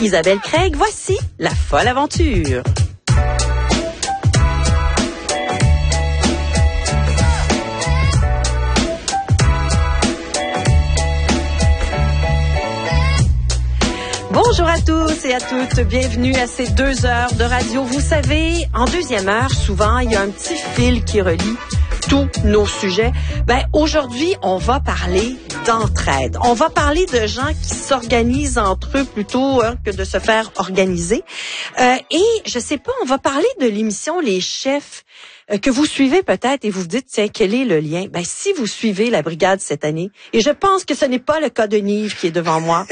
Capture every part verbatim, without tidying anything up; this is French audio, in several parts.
Isabelle Craig, voici La Folle Aventure. Bonjour à tous et à toutes, bienvenue à ces deux heures de radio. Vous savez, en deuxième heure, souvent, il y a un petit fil qui relie tous nos sujets. Ben, aujourd'hui, on va parler d'entraide. On va parler de gens qui s'organisent entre eux plutôt hein, que de se faire organiser. Euh, et, je sais pas, on va parler de l'émission Les Chefs euh, que vous suivez peut-être et vous vous dites, tiens, quel est le lien? Ben, si vous suivez la brigade cette année, et je pense que ce n'est pas le cas de Nive qui est devant moi.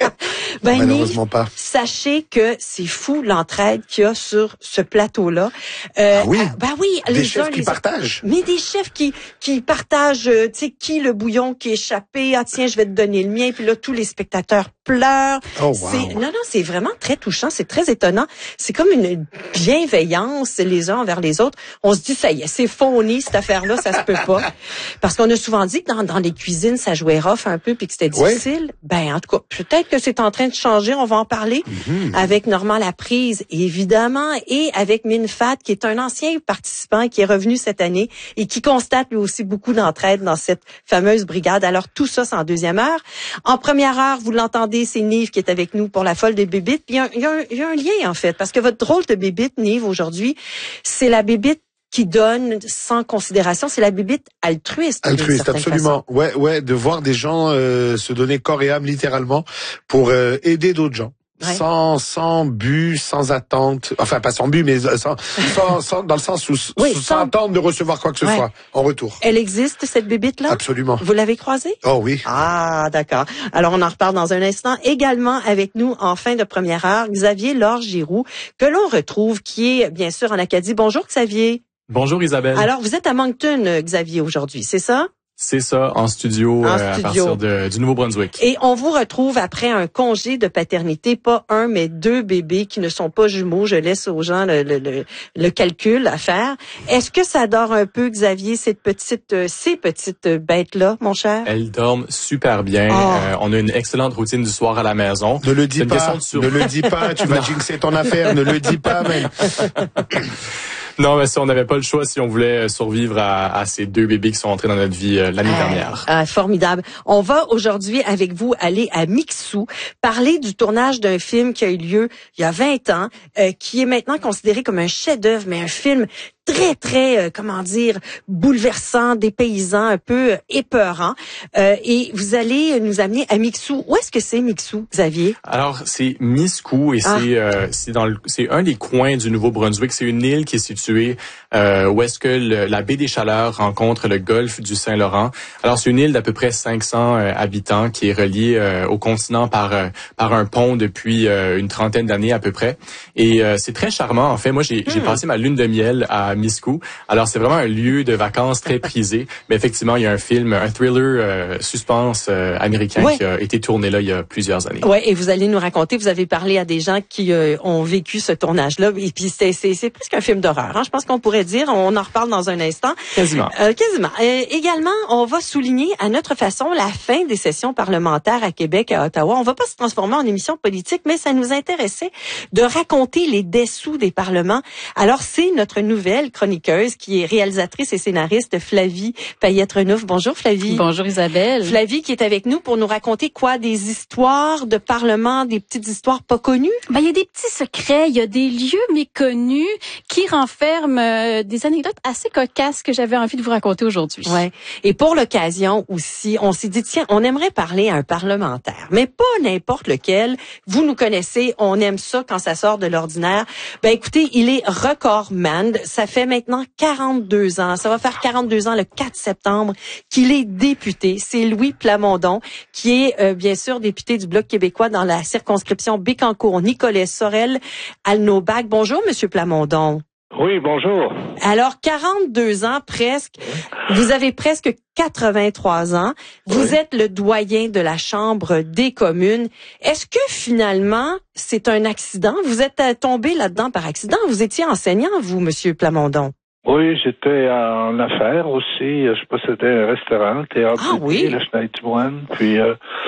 ben, Malheureusement Nive, pas. Sachez que c'est fou l'entraide qu'il y a sur ce plateau-là. Euh, ah oui? euh, ben oui. Des les chefs uns, qui les partagent. Mais des chefs qui qui partagent, euh, tu sais, qui le bouillon qui est échappé, ah tiens, je vais te donner le mien, puis là, tous les spectateurs pleurent. Oh, wow. C'est, non, non, c'est vraiment très touchant, c'est très étonnant. C'est comme une bienveillance les uns envers les autres. On se dit, ça y est, c'est phony, cette affaire-là, ça se peut pas. Parce qu'on a souvent dit que dans, dans les cuisines, ça jouait rough un peu, puis que c'était difficile. Oui. Ben, en tout cas, peut-être que c'est en train de changer, on va en parler mm-hmm. avec Normand Laprise, évidemment, et avec Minfat, qui est un ancien participant qui est revenu cette année et qui constate lui aussi beaucoup d'entraide dans cette fameuse brigade. Alors, tout ça, c'est en deuxième heure. En première heure, vous l'entendez, c'est Nive qui est avec nous pour la folle des bébites. Puis il y a, il y a, un, il y a un lien, en fait, parce que votre drôle de bébite, Nive, aujourd'hui, c'est la bébite qui donne sans considération, c'est la bébite altruiste. Altruiste, absolument. Façon. Ouais, ouais, de voir des gens euh, se donner corps et âme littéralement pour euh, aider d'autres gens. Ouais. Sans, sans but, sans attente. Enfin, pas sans but, mais sans, sans, sans dans le sens où, oui, sans, sans attendre de recevoir quoi que ce ouais. soit en retour. Elle existe, cette bébite-là? Absolument. Vous l'avez croisée? Oh oui. Ah, d'accord. Alors, on en reparle dans un instant. Également avec nous, en fin de première heure, Xavier Laure-Giroux, que l'on retrouve, qui est, bien sûr, en Acadie. Bonjour, Xavier. Bonjour, Isabelle. Alors, vous êtes à Moncton, Xavier, aujourd'hui, c'est ça? C'est ça, en studio, en euh, studio. à partir de, du Nouveau-Brunswick. Et on vous retrouve après un congé de paternité, pas un, mais deux bébés qui ne sont pas jumeaux. Je laisse aux gens le, le, le, le calcul à faire. Est-ce que ça dort un peu, Xavier, cette petite, euh, ces petites bêtes-là, mon cher? Elles dorment super bien. Oh. Euh, on a une excellente routine du soir à la maison. Ne le dis pas, ne le dis pas, tu vas jinxer ton affaire, ne le dis pas, même. Non, mais si on n'avait pas le choix, si on voulait survivre à, à ces deux bébés qui sont entrés dans notre vie euh, l'année ah, dernière. Ah, formidable. On va aujourd'hui avec vous aller à Mixou, parler du tournage d'un film qui a eu lieu il y a vingt ans, euh, qui est maintenant considéré comme un chef-d'œuvre, mais un film très, très, euh, comment dire, bouleversant, dépaysant, un peu euh, épeurant. Euh, et vous allez nous amener à Mixou. Où est-ce que c'est Mixou, Xavier? Alors, c'est Miscou et ah. c'est euh, c'est dans le, c'est un des coins du Nouveau-Brunswick. C'est une île qui est située euh, où est-ce que le, la baie des Chaleurs rencontre le golfe du Saint-Laurent. Alors, c'est une île d'à peu près cinq cents euh, habitants qui est reliée euh, au continent par euh, par un pont depuis euh, une trentaine d'années à peu près. Et euh, c'est très charmant. En fait, moi, j'ai, hmm. j'ai passé ma lune de miel à Miscou. Alors, c'est vraiment un lieu de vacances très prisé. Mais effectivement, il y a un film, un thriller euh, suspense euh, américain ouais. qui a été tourné là il y a plusieurs années. Ouais, et vous allez nous raconter, vous avez parlé à des gens qui euh, ont vécu ce tournage-là. Et puis, c'est, c'est, c'est presque un film d'horreur. Hein? Je pense qu'on pourrait dire. On en reparle dans un instant. Quasiment. Euh, quasiment. Euh, également, on va souligner à notre façon la fin des sessions parlementaires à Québec, à Ottawa. On va pas se transformer en émission politique, mais ça nous intéressait de raconter les dessous des parlements. Alors, c'est notre nouvelle chroniqueuse qui est réalisatrice et scénariste Flavie Payette-Renouf. Bonjour Flavie. Bonjour Isabelle. Flavie qui est avec nous pour nous raconter quoi? Des histoires de parlement, des petites histoires pas connues? Ben, il y a des petits secrets, il y a des lieux méconnus qui renferment euh, des anecdotes assez cocasses que j'avais envie de vous raconter aujourd'hui. Ouais. Et pour l'occasion aussi, on s'est dit, tiens, on aimerait parler à un parlementaire, mais pas n'importe lequel. Vous nous connaissez, on aime ça quand ça sort de l'ordinaire. Ben écoutez, il est recordman. Ça fait maintenant quarante-deux ans, ça va faire quarante-deux ans le quatre septembre qu'il est député. C'est Louis Plamondon, qui est euh, bien sûr député du Bloc québécois dans la circonscription Bécancour-Nicolet Sorel-Alnobac. Bonjour, Monsieur Plamondon. Oui, bonjour. Alors, quarante-deux ans presque, vous avez presque quatre-vingt-trois ans, vous oui. êtes le doyen de la Chambre des communes. Est-ce que finalement, c'est un accident? Vous êtes tombé là-dedans par accident? Vous étiez enseignant, vous, Monsieur Plamondon? Oui, j'étais en affaires aussi. Je possédais un restaurant, Théâtre ah, oui? le Schneiderman. Puis, euh,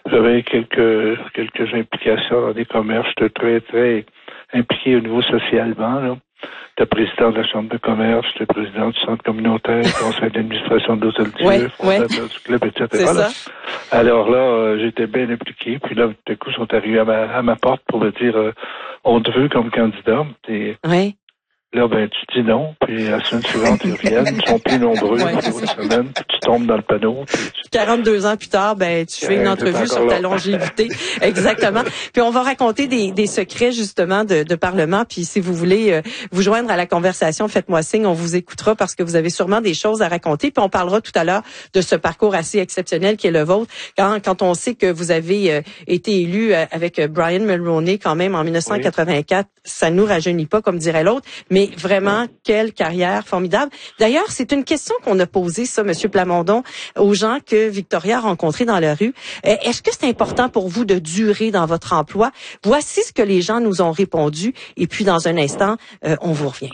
J'avais quelques quelques implications dans des commerces. J'étais très, très impliqué au niveau socialement, là. J'étais président de la Chambre de commerce, j'étais président du Centre communautaire, conseil d'administration de l'Hôtel Dieu, ouais, fondateur ouais. du club, et cetera. C'est Là. ça. Alors là, euh, j'étais bien impliqué. Puis là, tout à coup, ils sont arrivés à ma, à ma porte pour me dire euh, on te veut comme candidat. Et Oui. là, ben, tu dis non, puis la semaine suivante, ils reviennent, ils sont plus nombreux, Ouais, puis l'autre semaine, puis tu tombes dans le panneau. Puis tu... quarante-deux ans plus tard, ben tu fais une Ouais, entrevue sur ta longévité. Exactement. Puis on va raconter des, des secrets justement de, de Parlement. Puis si vous voulez euh, vous joindre à la conversation, faites-moi signe, on vous écoutera parce que vous avez sûrement des choses à raconter. Puis on parlera tout à l'heure de ce parcours assez exceptionnel qui est le vôtre. Quand, quand on sait que vous avez euh, été élu euh, avec Brian Mulroney quand même en dix-neuf cent quatre-vingt-quatre, oui. Ça nous rajeunit pas comme dirait l'autre, mais vraiment oui. Quelle carrière formidable. D'ailleurs, c'est une question qu'on a posée, ça, Monsieur Plamondon, aux gens que Victoria a rencontrés dans la rue. Est-ce que c'est important pour vous de durer dans votre emploi? Voici ce que les gens nous ont répondu. Et puis, dans un instant, euh, on vous revient.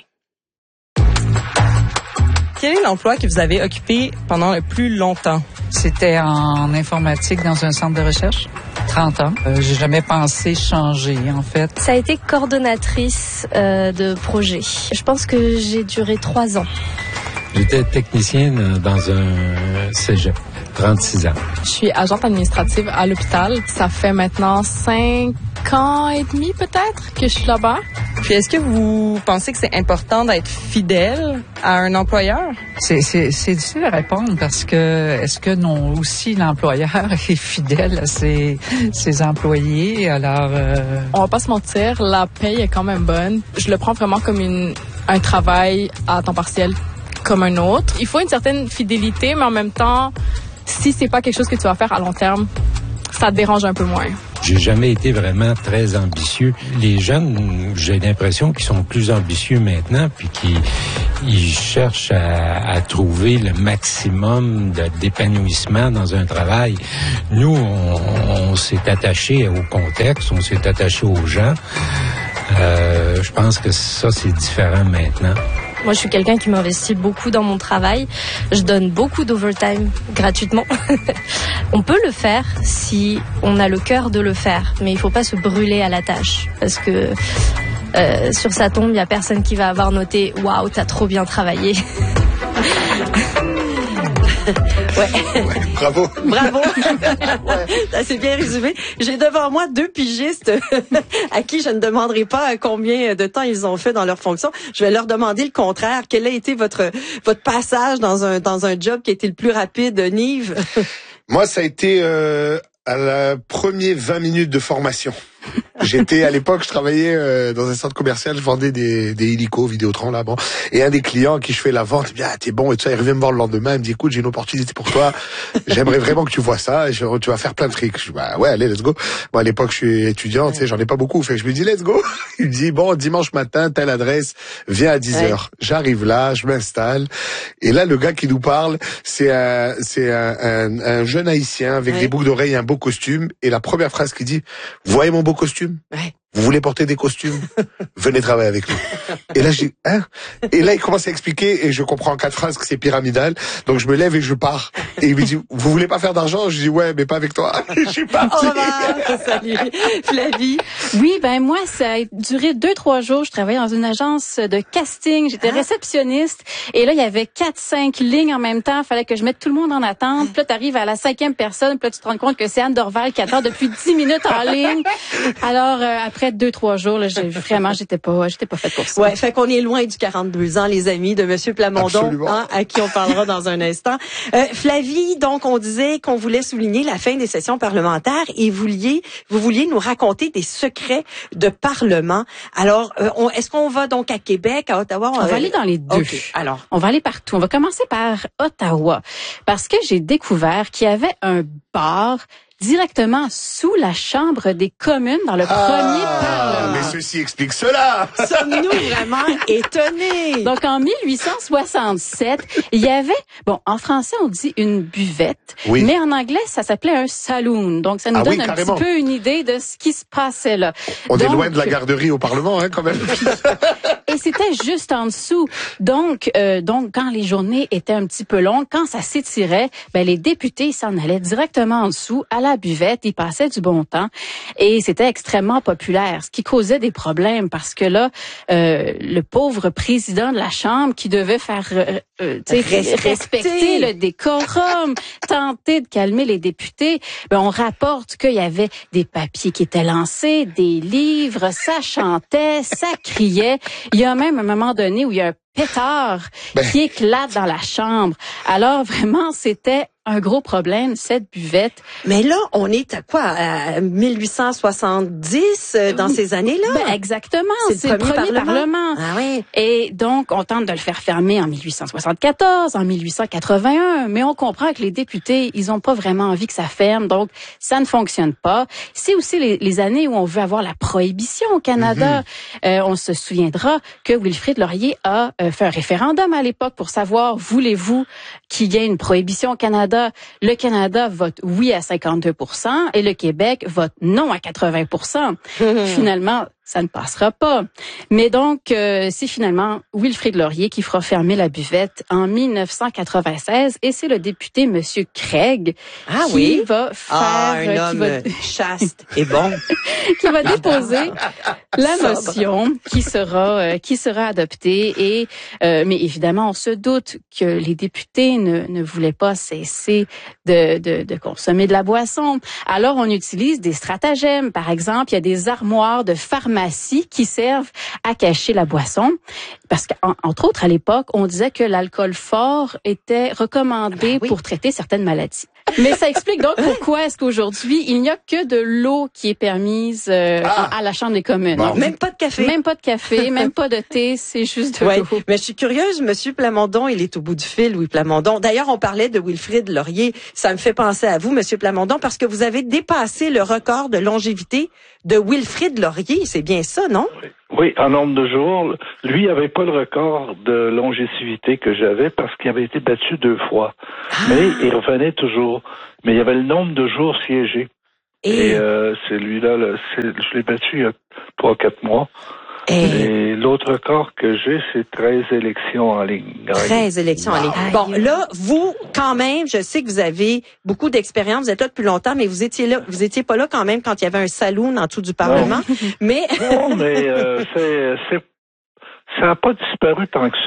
Quel est l'emploi que vous avez occupé pendant le plus longtemps? C'était en informatique dans un centre de recherche. trente ans. Euh, j'ai jamais pensé changer, en fait. Ça a été coordonnatrice euh, de projet. Je pense que j'ai duré trois ans. J'étais technicienne dans un cégep, trente-six ans. Je suis agente administrative à l'hôpital. Ça fait maintenant cinq ans et demi peut-être que je suis là-bas. Puis est-ce que vous pensez que c'est important d'être fidèle à un employeur? C'est, c'est, c'est difficile à répondre parce que est-ce que non aussi l'employeur est fidèle à ses, ses employés? Alors, euh... on va pas se mentir, la paye est quand même bonne. Je le prends vraiment comme une, un travail à temps partiel comme un autre. Il faut une certaine fidélité, mais en même temps, si c'est pas quelque chose que tu vas faire à long terme, ça te dérange un peu moins. J'ai jamais été vraiment très ambitieux. Les jeunes, j'ai l'impression qu'ils sont plus ambitieux maintenant, puis qu'ils ils cherchent à, à trouver le maximum de, d'épanouissement dans un travail. Nous, on, on s'est attaché au contexte, on s'est attaché aux gens. Euh, je pense que ça, c'est différent maintenant. Moi, je suis quelqu'un qui m'investit beaucoup dans mon travail. Je donne beaucoup d'overtime gratuitement. On peut le faire si on a le cœur de le faire, mais il faut pas se brûler à la tâche parce que euh, sur sa tombe, il y a personne qui va avoir noté « Waouh, t'as trop bien travaillé ». Ouais. Ouais, bravo. Bravo. Ouais. C'est bien résumé. J'ai devant moi deux pigistes à qui je ne demanderai pas combien de temps ils ont fait dans leur fonction. Je vais leur demander le contraire. Quel a été votre votre passage dans un dans un job qui a été le plus rapide, Nive? Moi, ça a été euh, à la première vingt minutes de formation. J'étais à l'époque, je travaillais euh, dans un centre commercial, je vendais des, des hélicos, Vidéotron là, bon. Et un des clients à qui je fais la vente, il me dit ah t'es bon et tout ça, il revient me voir le lendemain, il me dit écoute j'ai une opportunité pour toi, j'aimerais vraiment que tu vois ça, et je, tu vas faire plein de trucs. Je dis bah ouais allez let's go. Moi à l'époque je suis étudiant, tu sais j'en ai pas beaucoup, fait que je lui dis let's go. Il me dit bon dimanche matin telle adresse, viens à dix heures. Ouais. J'arrive là, je m'installe et là le gars qui nous parle c'est un c'est un, un, un jeune haïtien avec ouais. des boucles d'oreilles et un beau costume et la première phrase qu'il dit vous voyez mon beau costume. Ouais. Vous voulez porter des costumes? Venez travailler avec nous. Et là, j'ai, hein? Et là, il commence à expliquer et je comprends en quatre phrases que c'est pyramidal. Donc, je me lève et je pars. Et il me dit, vous voulez pas faire d'argent? Je dis, ouais, mais pas avec toi. Je suis parti. Au revoir. Salut. Flavie. Oui, ben, moi, ça a duré deux, trois jours. Je travaillais dans une agence de casting. J'étais ah. réceptionniste. Et là, il y avait quatre, cinq lignes en même temps. Il fallait que je mette tout le monde en attente. Puis là, t'arrives à la cinquième personne. Puis là, tu te rends compte que c'est Anne Dorval qui attend depuis dix minutes en ligne. Alors, euh, après deux, trois jours, là, j'ai, vraiment, j'étais pas, j'étais pas faite pour ça. Ouais, fait qu'on est loin du quarante-deux ans, les amis de Monsieur Plamondon, hein, à qui on parlera dans un instant. Euh, Flavie, donc, on disait qu'on voulait souligner la fin des sessions parlementaires et vous vouliez, vous vouliez nous raconter des secrets de Parlement. Alors, euh, on, est-ce qu'on va donc à Québec, à Ottawa? On, on va aller dans les deux. Okay. Alors, on va aller partout. On va commencer par Ottawa parce que j'ai découvert qu'il y avait un bar directement sous la Chambre des communes dans le ah, premier Parlement. Mais ceci explique cela. Sommes-nous vraiment étonnés? Donc, en mille huit cent soixante-sept, il y avait, bon, en français, on dit une buvette, oui. mais en anglais, ça s'appelait un saloon. Donc, ça nous ah donne oui, un petit peu une idée de ce qui se passait là. On Donc, est loin de la garderie au Parlement, hein, quand même. Et c'était juste en dessous. Donc, euh, donc quand les journées étaient un petit peu longues, quand ça s'étirait, ben les députés s'en allaient directement en dessous à la buvette, ils passaient du bon temps et c'était extrêmement populaire, ce qui causait des problèmes parce que là, euh, le pauvre président de la Chambre qui devait faire euh, euh, respecter. respecter le décorum, tenter de calmer les députés, ben on rapporte qu'il y avait des papiers qui étaient lancés, des livres, ça chantait, ça criait. Il y a même un moment donné où il y a un pétard ben. qui éclate dans la chambre. Alors vraiment, c'était un gros problème, cette buvette. Mais là, on est à quoi? À mille huit cent soixante-dix, euh, dans ces années-là? Ben exactement, c'est, c'est le premier, premier parlement. parlement. Ah oui. Et donc, on tente de le faire fermer en mille huit cent soixante-quatorze, en mille huit cent quatre-vingt-un, mais on comprend que les députés, ils ont pas vraiment envie que ça ferme, donc ça ne fonctionne pas. C'est aussi les, les années où on veut avoir la prohibition au Canada. Mm-hmm. Euh, on se souviendra que Wilfrid Laurier a euh, fait un référendum à l'époque pour savoir, voulez-vous qu'il y ait une prohibition au Canada? Le Canada vote oui à cinquante-deux pour cent et le Québec vote non à quatre-vingts pour cent. Mmh. Finalement, ça ne passera pas. Mais donc, euh, c'est finalement Wilfrid Laurier qui fera fermer la buvette en mille neuf cent quatre-vingt-seize et c'est le député Monsieur Craig ah, qui oui? va faire... Ah, un qui homme va, chaste et bon. qui va déposer la motion qui sera euh, qui sera adoptée. Et euh, mais évidemment, on se doute que les députés ne, ne voulaient pas cesser de, de, de consommer de la boisson. Alors, on utilise des stratagèmes. Par exemple, il y a des armoires de pharmacie qui servent à cacher la boisson. Parce qu'entre autres, à l'époque, on disait que l'alcool fort était recommandé ben oui. pour traiter certaines maladies. Mais ça explique donc pourquoi est-ce qu'aujourd'hui, il n'y a que de l'eau qui est permise euh, ah. à, à la Chambre des communes. Bon. Même pas de café. Même pas de café, même pas de thé, c'est juste de ouais. l'eau. Mais je suis curieuse, Monsieur Plamondon, il est au bout du fil, Louis Plamondon. D'ailleurs, on parlait de Wilfrid Laurier. Ça me fait penser à vous, Monsieur Plamondon, parce que vous avez dépassé le record de longévité de Wilfrid Laurier. C'est bien ça, non? Oui. Oui, en nombre de jours. Lui avait pas le record de longévité que j'avais parce qu'il avait été battu deux fois. Ah. Mais il revenait toujours. Mais il y avait le nombre de jours siégés. Et, Et euh, celui-là, là, c'est, je l'ai battu il y a trois, quatre mois. Et, Et l'autre record que j'ai, c'est treize élections en ligne. treize élections wow. en ligne. Bon, là, vous, quand même, je sais que vous avez beaucoup d'expérience, vous êtes là depuis longtemps, mais vous étiez là, vous étiez pas là quand même quand il y avait un saloon en dessous du Parlement. Non. mais non, mais euh, c'est, c'est, ça n'a pas disparu tant que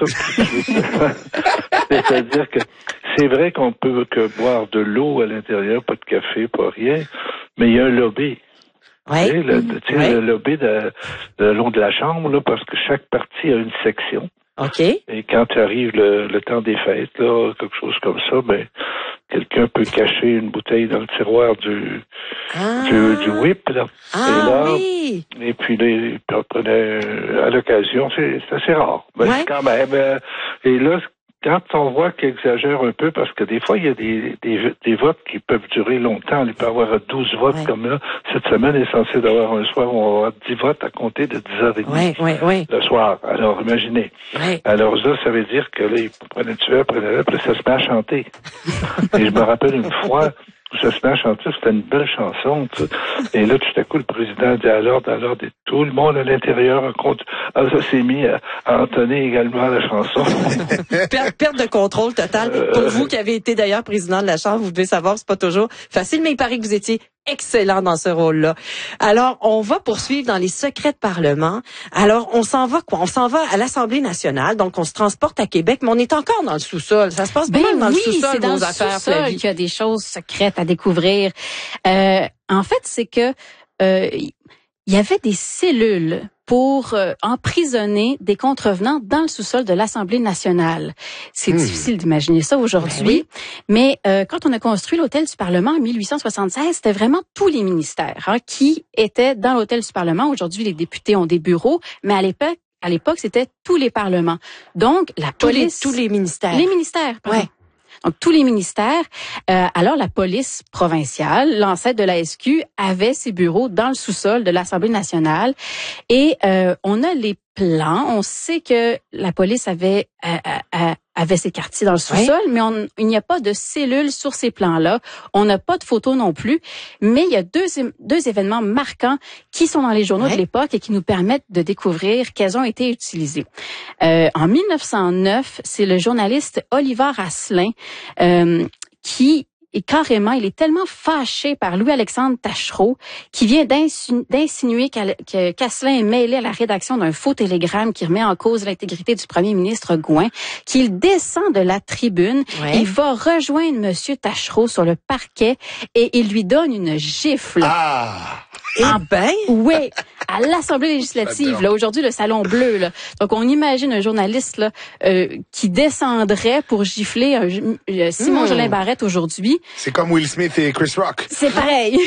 ça. C'est-à-dire que c'est vrai qu'on peut que boire de l'eau à l'intérieur, pas de café, pas rien, mais il y a un lobby. Ouais. Tu sais, le, tu sais, ouais. le lobby de, de long de la Chambre, là, parce que chaque parti a une section. OK. Et quand arrive le, le temps des fêtes, là, quelque chose comme ça, ben, quelqu'un peut cacher une bouteille dans le tiroir du, ah. du, du whip, là. Ah, et là, oui. Et puis, là, il prenait à l'occasion, c'est, c'est assez rare. Ben, ouais. quand même. Euh, et là, quand on voit qu'il exagère un peu, parce que des fois, il y a des, des, des votes qui peuvent durer longtemps. Il peut y avoir douze votes ouais. comme là. Cette semaine est censée d'avoir un soir où on va avoir dix votes à compter de dix heures trente ouais, ouais, ouais. le soir. Alors, imaginez. Ouais. Alors là, ça veut dire que là, il prenait le tueur, prenait le, puis ça se met à chanter. Et je me rappelle une fois, ça se met à chanter, c'était une belle chanson. Tu sais. Et là, tout à coup, le président dit à l'ordre, à l'ordre, et tout le monde à l'intérieur compte. Ah, ça s'est mis à, à entonner également la chanson. perte, perte de contrôle totale. Euh, Pour vous qui avez été d'ailleurs président de la Chambre, vous devez savoir, c'est pas toujours facile, mais il paraît que vous étiez excellent dans ce rôle-là. Alors, on va poursuivre dans les secrets de Parlement. Alors, on s'en va quoi? On s'en va à l'Assemblée nationale, donc on se transporte à Québec, mais on est encore dans le sous-sol. Ça se passe bien ben dans oui, le sous-sol, c'est dans vos le affaires, sous-sol Flavie. qu'il y a des choses secrètes à découvrir. Euh, en fait, c'est que euh, il y avait des cellules pour euh, emprisonner des contrevenants dans le sous-sol de l'Assemblée nationale. C'est mmh. difficile d'imaginer ça aujourd'hui, ben oui. mais euh, quand on a construit l'hôtel du Parlement en mille huit cent soixante-seize, c'était vraiment tous les ministères hein, qui étaient dans l'hôtel du Parlement. Aujourd'hui, les députés ont des bureaux, mais à l'époque, à l'époque, c'était tous les parlements. Donc, la tous police... Les, tous les ministères. Les ministères, pardon. Ouais. Donc, tous les ministères. Euh, alors, la police provinciale, l'ancêtre de la S Q, avait ses bureaux dans le sous-sol de l'Assemblée nationale. Et euh, on a les plans. On sait que la police avait, euh, euh, avait ses quartiers dans le sous-sol, oui. mais on, il n'y a pas de cellules sur ces plans-là. On n'a pas de photos non plus. Mais il y a deux, deux événements marquants qui sont dans les journaux oui. de l'époque et qui nous permettent de découvrir qu'elles ont été utilisées. Euh, en mille neuf cent neuf, c'est le journaliste Oliver Asselin euh, qui Et carrément, il est tellement fâché par Louis-Alexandre Taschereau qui vient d'insinu- d'insinuer que qu'Asselin est mêlé à la rédaction d'un faux télégramme qui remet en cause l'intégrité du premier ministre Gouin, qu'il descend de la tribune. Ouais. Il va rejoindre Monsieur Taschereau sur le parquet et il lui donne une gifle. Ah! Eh ben, oui, à l'Assemblée législative, là, aujourd'hui, le Salon Bleu, là. Donc, on imagine un journaliste, là, euh, qui descendrait pour gifler un, euh, Simon mmh. Jolin Barrette aujourd'hui. C'est comme Will Smith et Chris Rock. C'est pareil.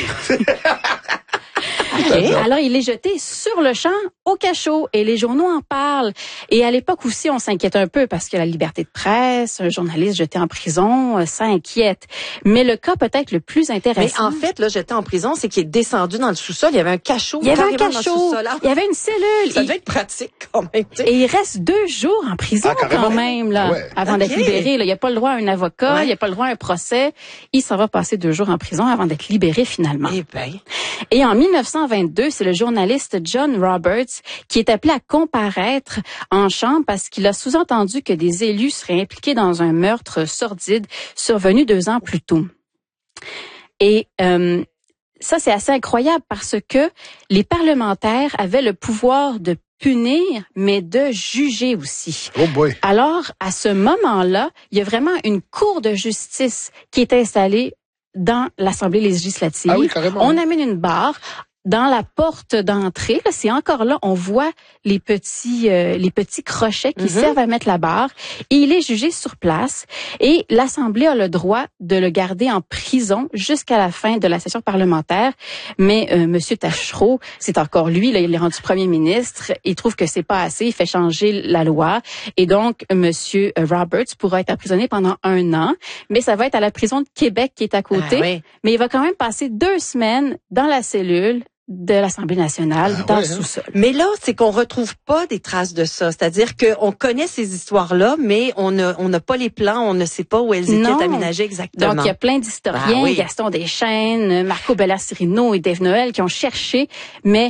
Okay. Alors, il est jeté sur le champ au cachot et les journaux en parlent. Et à l'époque aussi, on s'inquiète un peu parce que la liberté de presse, un journaliste jeté en prison, ça inquiète. Mais le cas peut-être le plus intéressant... Mais en fait, là, jeté en prison, c'est qu'il est descendu dans le sous-sol. Il y avait un cachot. Il y avait un cachot. Il y avait une cellule. Ça devait être pratique quand même. T'sais. Et il reste deux jours en prison ah, quand même, là, ouais. avant okay. d'être libéré. Là. Il n'y a pas le droit à un avocat, ouais. il n'y a pas le droit à un procès. Il s'en va passer deux jours en prison avant d'être libéré finalement. Eh ben. Et en mille neuf cent vingt-deux, c'est le journaliste John Roberts qui est appelé à comparaître en chambre parce qu'il a sous-entendu que des élus seraient impliqués dans un meurtre sordide survenu deux ans plus tôt. Et euh, ça, c'est assez incroyable parce que les parlementaires avaient le pouvoir de punir, mais de juger aussi. Oh boy. Alors, à ce moment-là, il y a vraiment une cour de justice qui est installée dans l'Assemblée législative. Ah oui, carrément. On amène une barre. Dans la porte d'entrée, là, c'est encore là, on voit les petits euh, les petits crochets qui mm-hmm. servent à mettre la barre. Et il est jugé sur place et l'Assemblée a le droit de le garder en prison jusqu'à la fin de la session parlementaire. Mais euh, Monsieur Taschereau, c'est encore lui, là, il est rendu premier ministre. Il trouve que c'est pas assez, il fait changer la loi et donc Monsieur Roberts pourra être emprisonné pendant un an. Mais ça va être à la prison de Québec qui est à côté. Ah, oui. Mais il va quand même passer deux semaines dans la cellule de l'Assemblée nationale, ah, dans ouais, le sous-sol. Mais là, c'est qu'on retrouve pas des traces de ça. C'est-à-dire qu'on connaît ces histoires-là, mais on n'a on n'a pas les plans, on ne sait pas où elles étaient non. aménagées exactement. Donc, il y a plein d'historiens, ah, oui. Gaston Deschênes, Marco Bellassirino et Dave Noël qui ont cherché, mais